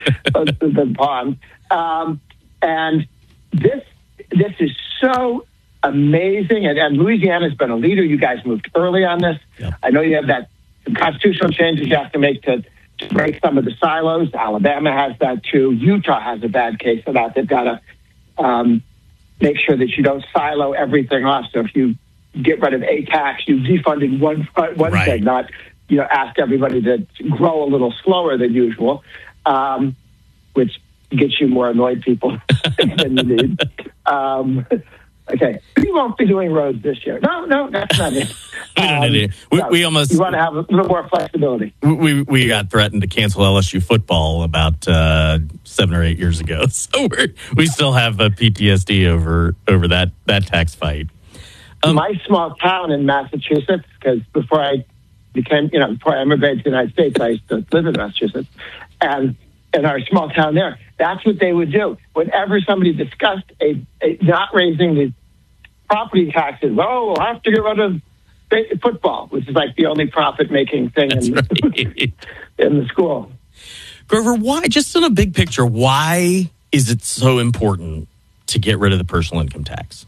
the pond. And this is so amazing. And Louisiana's been a leader. You guys moved early on this. Yep. I know you have that constitutional changes you have to make to break some of the silos. Alabama has that too. Utah has a bad case of that. They've got to make sure that you don't silo everything off. So if you get rid of a tax, you defunding one right. thing, not ask everybody to grow a little slower than usual, which gets you more annoyed people than you need. Okay, we won't be doing roads this year. No, that's not it. We almost... You want to have a little more flexibility. We got threatened to cancel LSU football about 7 or 8 years ago. So we still have a PTSD over that tax fight. My small town in Massachusetts, because before I immigrated to the United States, I used to live in Massachusetts. And in our small town there, that's what they would do. Whenever somebody discussed a not raising the property taxes, we'll have to get rid of football, which is like the only profit-making thing in the school. Grover, why, just in a big picture, why is it so important to get rid of the personal income tax?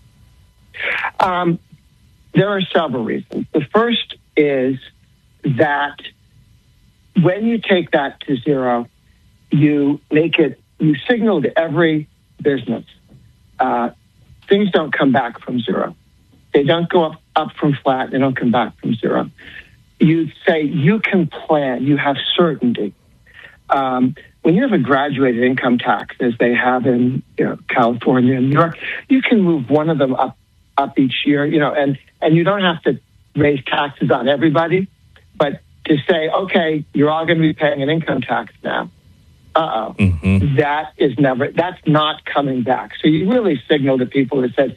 There are several reasons. The first is that when you take that to zero, you signal to every business, things don't come back from zero. They don't go up from flat. They don't come back from zero. You say you can plan. You have certainty. When you have a graduated income tax, as they have in California and New York, you can move one of them up each year, and you don't have to raise taxes on everybody, but to say, okay, you're all going to be paying an income tax now. Mm-hmm. That's not coming back. So you really signal to people that says,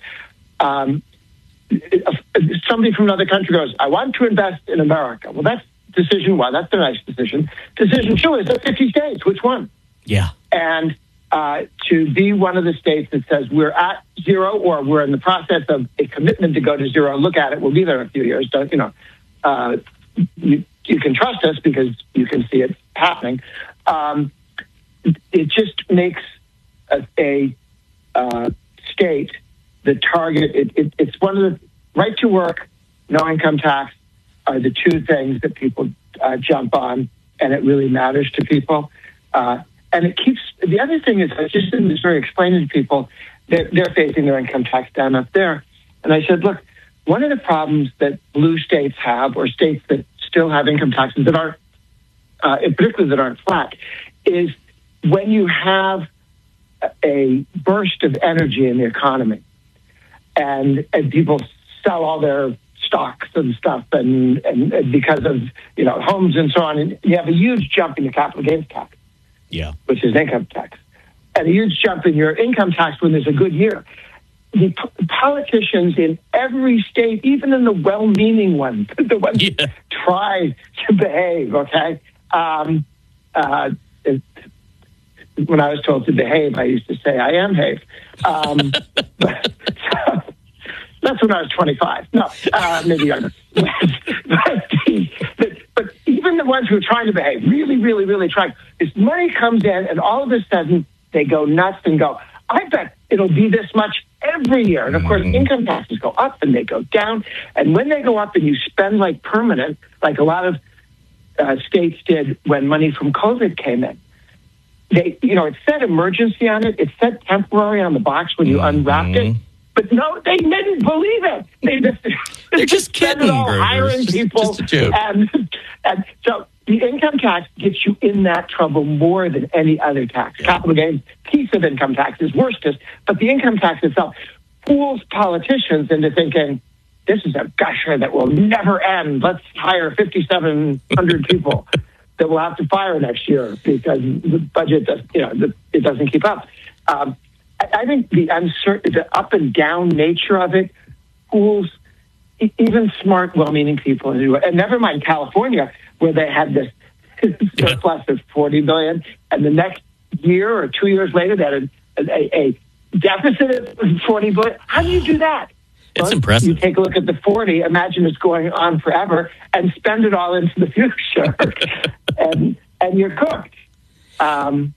somebody from another country goes, I want to invest in America. Well, that's decision one. That's a nice decision. Decision two is 50 states. Which one? Yeah. And to be one of the states that says we're at zero or we're in the process of a commitment to go to zero, look at it. We'll be there in a few years. You can trust us because you can see it happening. It just makes a state the target. It's one of the right to work, no income tax are the two things that people jump on, and it really matters to people. And it keeps, the other thing is, I just in Missouri explaining to people that they're facing their income tax down up there. And I said, look, one of the problems that blue states have, or states that still have income taxes that aren't, particularly that aren't flat, is when you have a burst of energy in the economy and people sell all their stocks and stuff and because of, homes and so on, and you have a huge jump in your capital gains tax. Yeah. Which is income tax. And a huge jump in your income tax when there's a good year. The politicians in every state, even in the well-meaning ones, the ones that try to behave, okay? When I was told to behave, I used to say, I am behave. But, that's when I was 25. No, maybe younger. But even the ones who are trying to behave, really, really, really trying, this money comes in and all of a sudden they go nuts and go, I bet it'll be this much every year. And of course, income taxes go up and they go down. And when they go up and you spend like permanent, like a lot of states did when money from COVID came in, it said emergency on it. It said temporary on the box when you unwrapped it. But no, they didn't believe it. They're just kidding, hiring people. Just a joke. And so the income tax gets you in that trouble more than any other tax. Yeah. Capital gains piece of income tax is worstest, but the income tax itself fools politicians into thinking, this is a gusher that will never end. Let's hire 5,700 people that we'll have to fire next year because the budget it doesn't keep up. I think the up and down nature of it fools even smart, well-meaning people. And never mind California, where they had this surplus of $40 billion, and the next year or 2 years later, they had a deficit of $40 billion. How do you do that? It's impressive. You take a look at the 40, imagine it's going on forever, and spend it all into the future, and you're cooked.